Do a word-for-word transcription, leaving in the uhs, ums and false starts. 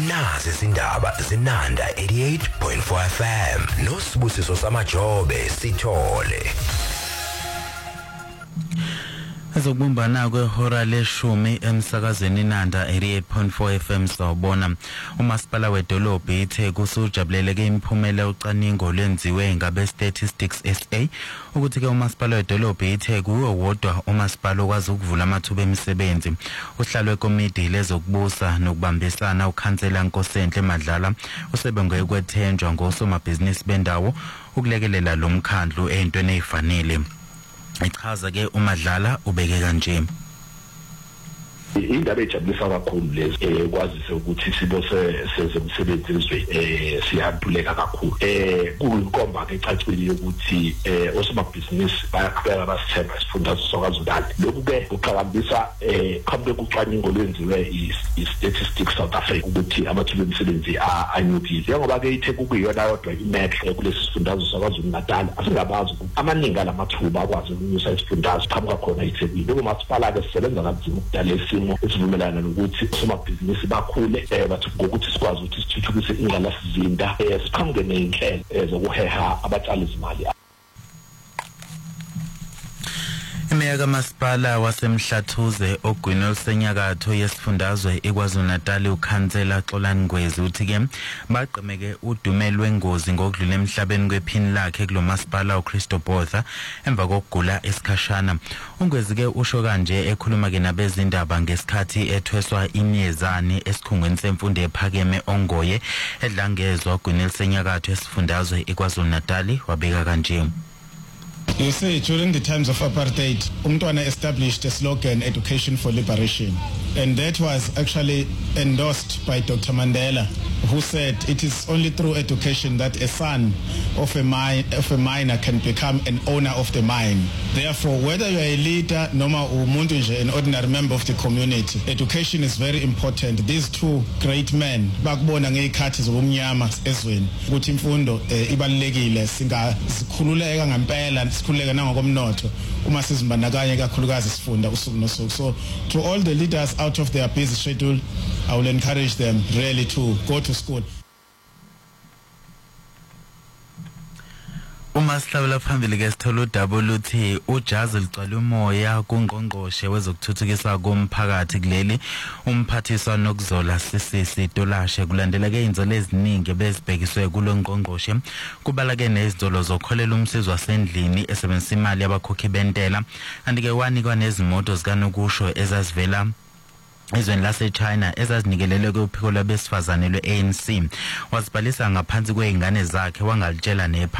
nazi izindaba zinanda eighty-eight point four F M nosibusiso samajobe sithole. Ezokubumbana kwehora leshumi emsakazweni Nanda eighty-eight point four F M sawubona. Umasipala wedolobha iTheku usujabuleleke imiphumela ucaningo lwenziwe ngabe Statistics S A ukuthi ke umasipala wedolobha iTheku uwodwa umasipala okwazi ukuvula amathuba emisebenzi. Uhlalo wekomiti lezokubusa nokubambisana ukhansela Nkosenhle Madlala usebengwe kwethenjwa ngosomabhizinisi bendawo ukulekelela lo mkhandlu entweni ezifanele. Ichaza ke uMadlala ubeke kanje. Indaba ejabulisa kakhulu lezi eh kwazise ukuthi sibo sezemsebenzi ezwe eh siyaphuleka kakhulu eh kuyinkomba ke ecacile ukuthi eh osomabhizinisi bayaqhubeka basithemba isifundazwe soKwaZulu-Natal. Lokhu ke kuqhakambisa eh kambe kucwaningo lwenziwe i-Statistics South Africa ukuthi amathuba emisebenzi anyukile ngoba ke iTheku kuyona yodwa imetro kulesi sifundazwe soKwaZulu-Natal asingabazi ukuthi amaningi alamathuba akwazi ukunyusa isifundazwe qhamuka khona iTheku. Lokho masipala ke sisebenza kanzima ukudala isimo esivumelana nokuthi somabhizinisi bakhule eh bathi ngokuthi sikwazi ukuthi sithuthukise ingqalasizinda eh siqhamuke nezinhlelo zokuheha abatshali izimali. Imeya kamasipala wasemhlathuze ogwini olusenyakatho yesifundazwe eKwaZulu-Natal ukhansela Xolani Ngwezi uthi ke baqemeke udumelo wengozi ngokudlula emhlabeni kwephini lakhe kulomasipala uChristo Botha emva kokugula esikhashana. Ungwezi ke usho kanje ekhuluma ke nabezindaba ngesikhathi ethweswa inyezane esikhungweni semfundo ephakeme Ongoye edlangezwa ogwini olusenyakatho yesifundazwe eKwaZulu-Natal wabeka kanje. You see, during the times of apartheid, Umntwana established a slogan, Education for Liberation. And that was actually endorsed by Doctor Mandela, who said it is only through education that a son of a, mine, of a miner can become an owner of the mine. Therefore, whether you are a leader, noma umuntu nje, an ordinary member of the community, education is very important. These two great men, bakubona ngeyikhathi zobumnyama ezweni, ukuthi imfundo ibalulekile, singazikhululeka ngempela, sikhululeka nangokomnotho uma sizimbandakanye kakhulukazi sifunda usuku nosuku. So to all the leaders out of their busy schedule, I will encourage them really to go to school. Uma sihlabela phambili ke sithola udaba oluthi ujazi ligcwala umoya kungqongqoshe wezokuthuthukisa komphakathi kuleli umphathiswa nokuzola sisisi Tolashe kulandela ke inzolo eziningi bezibhekiswe kulo ngqongqoshe kubala ke nezizolo zokholela umsizi wasendlini esebenzisa imali yabakhokhi bentela andike wanikwa nezimoto zikanokusho ezazivela ezweni laseChina ezazinikelele kuphiko labesifazane lwe-A N C wazibhalisa ngaphansi kwezingane zakhe wangalitshela ne